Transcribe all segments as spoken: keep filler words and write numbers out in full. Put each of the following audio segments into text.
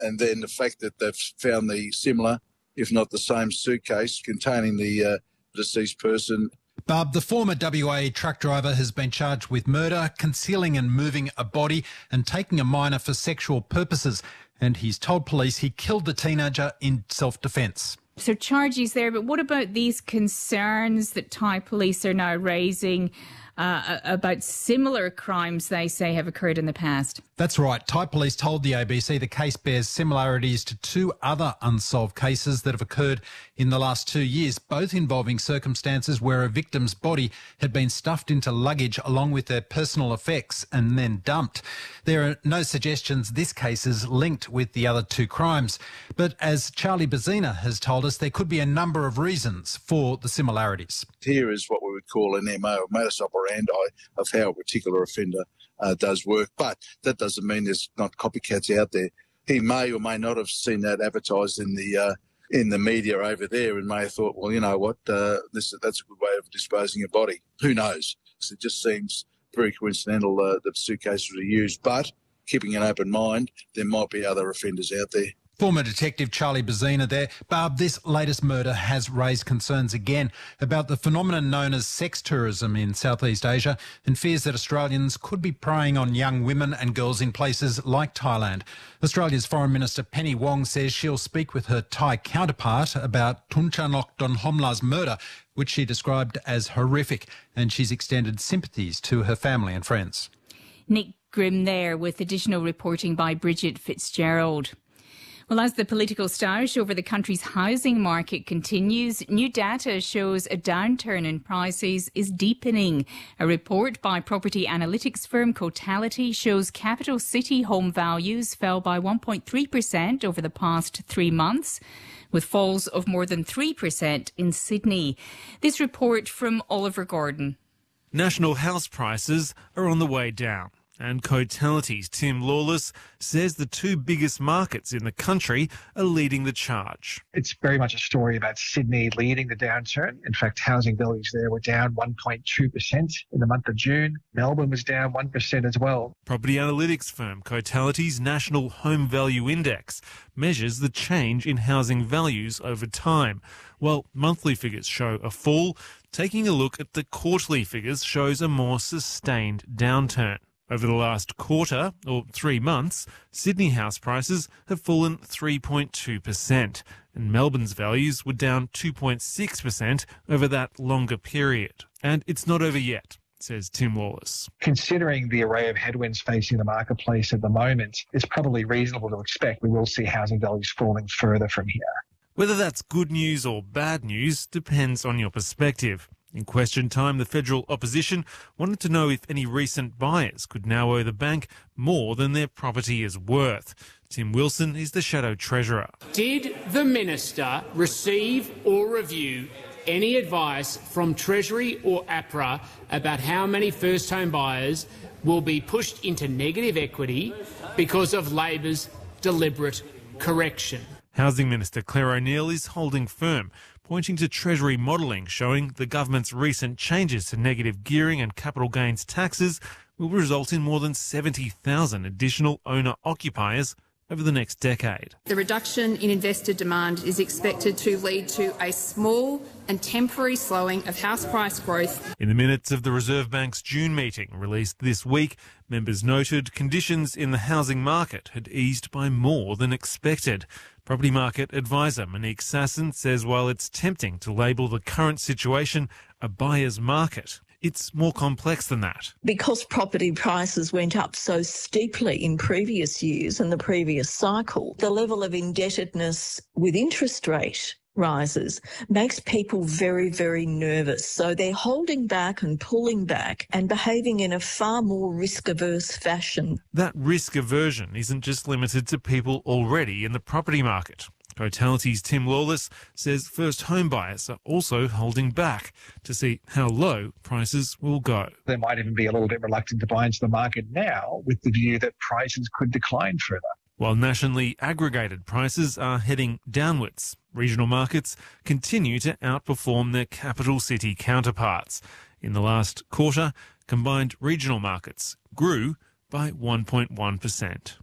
And then the fact that they've found the similar, if not the same, suitcase containing the uh, deceased person. Barb, the former W A truck driver has been charged with murder, concealing and moving a body and taking a minor for sexual purposes. And he's told police he killed the teenager in self-defence. So charges there, but what about these concerns that Thai police are now raising uh, about similar crimes they say have occurred in the past? That's right. Thai police told the A B C the case bears similarities to two other unsolved cases that have occurred in the last two years, both involving circumstances where a victim's body had been stuffed into luggage along with their personal effects and then dumped. There are no suggestions this case is linked with the other two crimes. But as Charlie Bazina has told us, there could be a number of reasons for the similarities. Here is what we would call an M O, modus operandi, of how a particular offender uh, does work. But that doesn't mean there's not copycats out there. He may or may not have seen that advertised in the uh, in the media over there and may have thought, well, you know what, uh, this that's a good way of disposing of a body. Who knows? It just seems very coincidental uh, that suitcases were used. But keeping an open mind, there might be other offenders out there. Former Detective Charlie Bazina there. Barb, this latest murder has raised concerns again about the phenomenon known as sex tourism in Southeast Asia and fears that Australians could be preying on young women and girls in places like Thailand. Australia's Foreign Minister Penny Wong says she'll speak with her Thai counterpart about Tunchanok Donhomla's murder, which she described as horrific, and she's extended sympathies to her family and friends. Nick Grimm there with additional reporting by Bridget Fitzgerald. Well, as the political stoush over the country's housing market continues, new data shows a downturn in prices is deepening. A report by property analytics firm Cotality shows capital city home values fell by one point three percent over the past three months, with falls of more than three percent in Sydney. This report from Oliver Gordon. National house prices are on the way down. And Cotality's Tim Lawless says the two biggest markets in the country are leading the charge. It's very much a story about Sydney leading the downturn. In fact, housing values there were down one point two percent in the month of June. Melbourne was down one percent as well. Property analytics firm Cotality's National Home Value Index measures the change in housing values over time. While monthly figures show a fall, taking a look at the quarterly figures shows a more sustained downturn. Over the last quarter, or three months, Sydney house prices have fallen three point two percent, and Melbourne's values were down two point six percent over that longer period. And it's not over yet, says Tim Lawless. Considering the array of headwinds facing the marketplace at the moment, it's probably reasonable to expect we will see housing values falling further from here. Whether that's good news or bad news depends on your perspective. In question time, the federal opposition wanted to know if any recent buyers could now owe the bank more than their property is worth. Tim Wilson is the Shadow Treasurer. Did the Minister receive or review any advice from Treasury or APRA about how many first-home buyers will be pushed into negative equity because of Labor's deliberate correction? Housing Minister Claire O'Neil is holding firm, pointing to Treasury modelling showing the government's recent changes to negative gearing and capital gains taxes will result in more than seventy thousand additional owner-occupiers over the next decade. The reduction in investor demand is expected to lead to a small and temporary slowing of house price growth. In the minutes of the Reserve Bank's June meeting released this week, members noted conditions in the housing market had eased by more than expected. Property market advisor Monique Sasson says while it's tempting to label the current situation a buyer's market, it's more complex than that. Because property prices went up so steeply in previous years and the previous cycle, the level of indebtedness with interest rate rises makes people very, very nervous. So they're holding back and pulling back and behaving in a far more risk-averse fashion. That risk aversion isn't just limited to people already in the property market. Cotality's Tim Lawless says first home buyers are also holding back to see how low prices will go. They might even be a little bit reluctant to buy into the market now with the view that prices could decline further. While nationally aggregated prices are heading downwards, regional markets continue to outperform their capital city counterparts. In the last quarter, combined regional markets grew by one point one percent.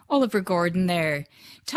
Oliver Gordon there.